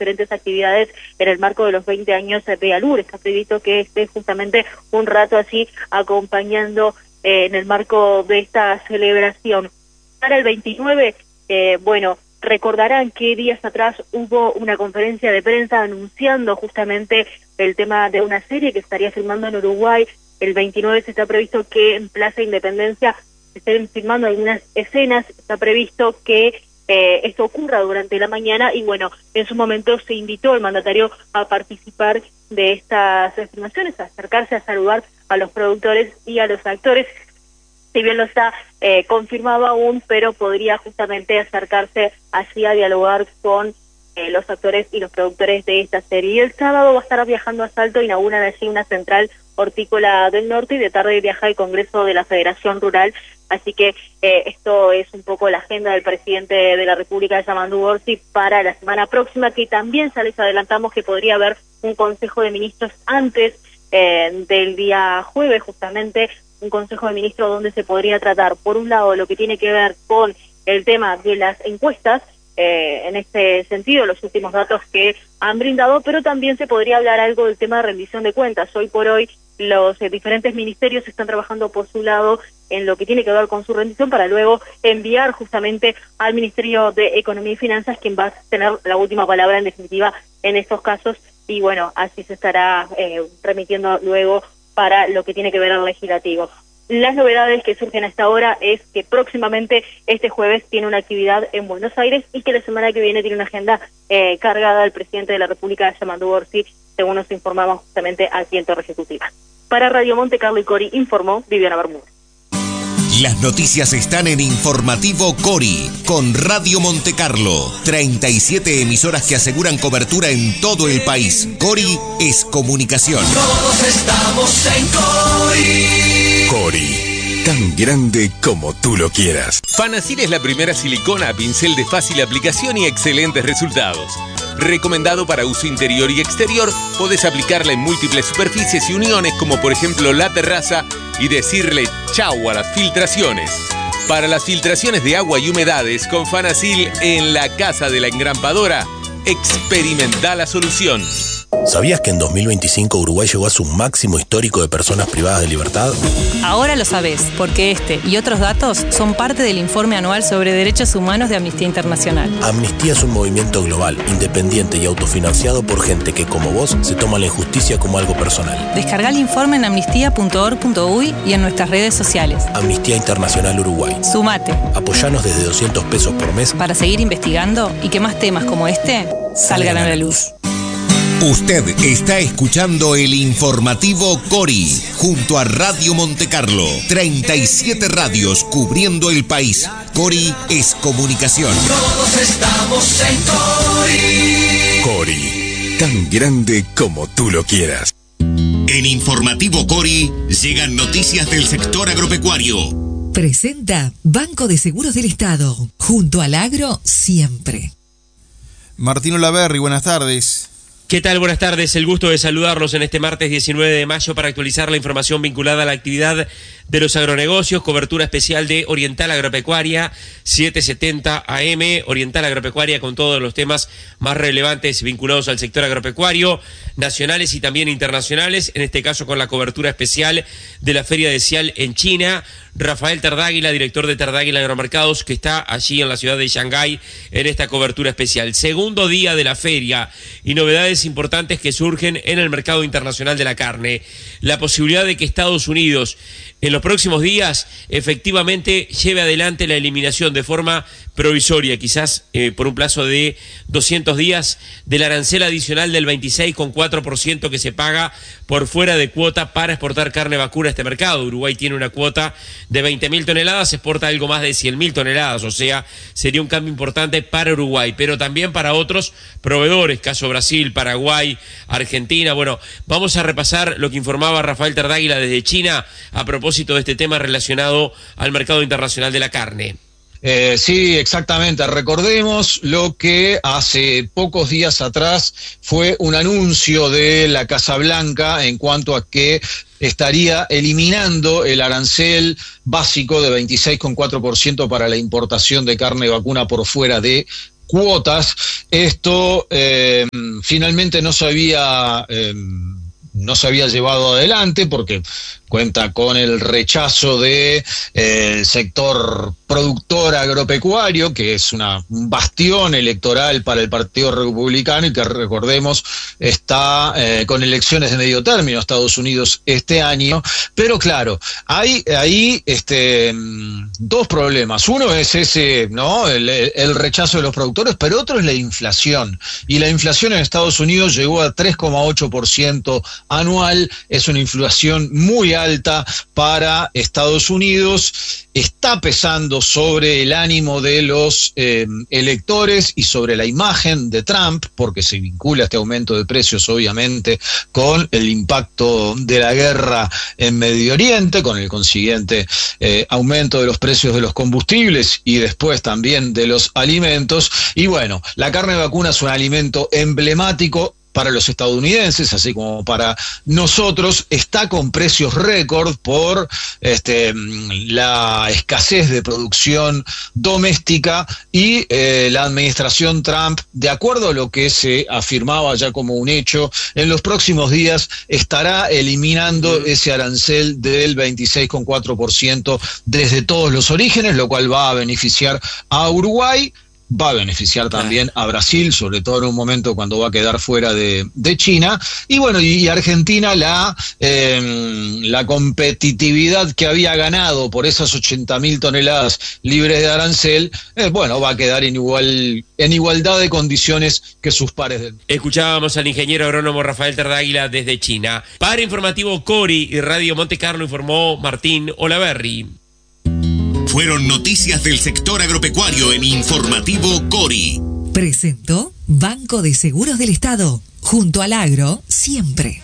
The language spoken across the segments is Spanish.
diferentes actividades en el marco de los 20 años de ALUR. Está previsto que esté justamente un rato así acompañando en el marco de esta celebración. Para el 29, recordarán que días atrás hubo una conferencia de prensa anunciando justamente el tema de una serie que estaría filmando en Uruguay. El 29 se está previsto que en Plaza Independencia se estén filmando algunas escenas. Está previsto que esto ocurra durante la mañana y en su momento se invitó al mandatario a participar de estas filmaciones, a acercarse a saludar a los productores y a los actores. Si bien no está confirmado aún, pero podría justamente acercarse así a dialogar con los actores y los productores de esta serie. Y el sábado va a estar viajando a Salto, inauguran allí una central hortícola del norte y de tarde viaja al Congreso de la Federación Rural. Así que esto es un poco la agenda del presidente de la República, Yamandu Gorsi, para la semana próxima, que también ya les adelantamos que podría haber un Consejo de Ministros antes del día jueves, justamente, un Consejo de Ministros donde se podría tratar, por un lado, lo que tiene que ver con el tema de las encuestas, en este sentido, los últimos datos que han brindado, pero también se podría hablar algo del tema de rendición de cuentas. Hoy por hoy, los diferentes ministerios están trabajando por su lado en lo que tiene que ver con su rendición para luego enviar justamente al Ministerio de Economía y Finanzas, quien va a tener la última palabra en definitiva en estos casos, y así se estará remitiendo luego para lo que tiene que ver al legislativo. Las novedades que surgen hasta ahora es que próximamente este jueves tiene una actividad en Buenos Aires y que la semana que viene tiene una agenda cargada el presidente de la República, Yamandu Gorsi, según nos informamos justamente aquí en Torre Ejecutiva. Para Radio Monte Carlo y Cori informó Viviana Bermúdez. Las noticias están en Informativo Cori, con Radio Monte Carlo. 37 emisoras que aseguran cobertura en todo el país. Cori es comunicación. Todos estamos en Cori. Cori, tan grande como tú lo quieras. Fanasil es la primera silicona a pincel de fácil aplicación y excelentes resultados. Recomendado para uso interior y exterior, podés aplicarla en múltiples superficies y uniones, como por ejemplo la terraza, y decirle chau a las filtraciones. Para las filtraciones de agua y humedades, con Fanasil en la casa de la engrampadora, experimenta la solución. ¿Sabías que en 2025 Uruguay llegó a su máximo histórico de personas privadas de libertad? Ahora lo sabés, porque este y otros datos son parte del informe anual sobre derechos humanos de Amnistía Internacional. Amnistía es un movimiento global, independiente y autofinanciado por gente que, como vos, se toma la injusticia como algo personal. Descargá el informe en amnistía.org.uy y en nuestras redes sociales. Amnistía Internacional Uruguay. Sumate. Apoyanos desde 200 pesos por mes para seguir investigando y que más temas como este salgan a la luz. Usted está escuchando el Informativo Cori, junto a Radio Monte Carlo. 37 radios cubriendo el país. Cori es comunicación. Todos estamos en Cori. Cori, tan grande como tú lo quieras. En Informativo Cori llegan noticias del sector agropecuario. Presenta Banco de Seguros del Estado, junto al agro siempre. Martín Olaverri, buenas tardes. ¿Qué tal? Buenas tardes, el gusto de saludarlos en este martes 19 de mayo para actualizar la información vinculada a la actividad de los agronegocios, cobertura especial de Oriental Agropecuaria, 770 AM, Oriental Agropecuaria con todos los temas más relevantes vinculados al sector agropecuario, nacionales y también internacionales, en este caso con la cobertura especial de la Feria de Cial en China. Rafael Tardáguila, director de Tardáguila Agromercados, que está allí en la ciudad de Shanghái en esta cobertura especial. Segundo día de la feria y novedades importantes que surgen en el mercado internacional de la carne. La posibilidad de que Estados Unidos en los próximos días efectivamente lleve adelante la eliminación de forma provisoria, quizás por un plazo de 200 días, del arancel adicional del 26,4% que se paga por fuera de cuota para exportar carne vacuna a este mercado. Uruguay tiene una cuota de 20.000 toneladas, exporta algo más de 100.000 toneladas, o sea, sería un cambio importante para Uruguay, pero también para otros proveedores, caso Brasil, Paraguay, Argentina. Bueno, vamos a repasar lo que informaba Rafael Tardáguila desde China a propósito de este tema relacionado al mercado internacional de la carne. Sí, exactamente. Recordemos lo que hace pocos días atrás fue un anuncio de la Casa Blanca en cuanto a que estaría eliminando el arancel básico de 26,4% para la importación de carne vacuna por fuera de cuotas. Esto finalmente no se había llevado adelante porque cuenta con el rechazo de el sector productor agropecuario, que es un bastión electoral para el Partido Republicano y que, recordemos, está con elecciones de medio término en Estados Unidos este año. Pero claro, hay ahí dos problemas. Uno es ese, ¿no?, el rechazo de los productores, pero otro es la inflación. Y la inflación en Estados Unidos llegó a 3,8% anual. Es una inflación muy alta para Estados Unidos, está pesando sobre el ánimo de los electores y sobre la imagen de Trump, porque se vincula este aumento de precios obviamente con el impacto de la guerra en Medio Oriente, con el consiguiente aumento de los precios de los combustibles y después también de los alimentos. Y bueno, la carne de vacuna es un alimento emblemático para los estadounidenses, así como para nosotros. Está con precios récord por la escasez de producción doméstica y la administración Trump, de acuerdo a lo que se afirmaba ya como un hecho, en los próximos días estará eliminando ese arancel del 26,4% desde todos los orígenes, lo cual va a beneficiar a Uruguay. Va a beneficiar también a Brasil, sobre todo en un momento cuando va a quedar fuera de China. Y bueno, y Argentina, la competitividad que había ganado por esas 80.000 toneladas libres de arancel, va a quedar en igualdad de condiciones que sus pares. Escuchábamos al ingeniero agrónomo Rafael Tardáguila desde China. Para Informativo Cori y Radio Monte Carlo informó Martín Olaverri. Fueron noticias del sector agropecuario en Informativo Cori. Presentó Banco de Seguros del Estado. Junto al agro, siempre.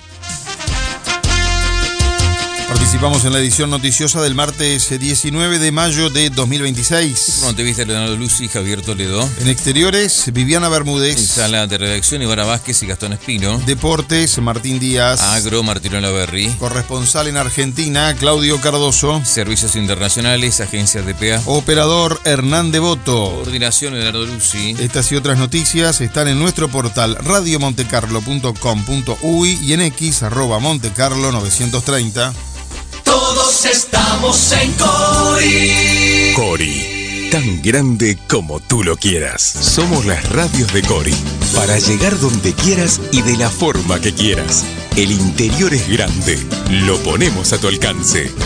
Participamos en la edición noticiosa del martes 19 de mayo de 2026. Pronto viste Leonardo Luz y Javier Toledo. En exteriores, Viviana Bermúdez. En sala de redacción, Ivana Vázquez y Gastón Espino. Deportes, Martín Díaz. Agro, Martín Olaverri. Corresponsal en Argentina, Claudio Cardoso. Servicios internacionales, agencia DPA. Operador, Hernán Devoto. Coordinación, Leonardo Lucy. Estas y otras noticias están en nuestro portal radiomontecarlo.com.uy y en X, @Montecarlo930. Todos estamos en Cori. Cori, tan grande como tú lo quieras. Somos las radios de Cori, para llegar donde quieras y de la forma que quieras. El interior es grande, lo ponemos a tu alcance.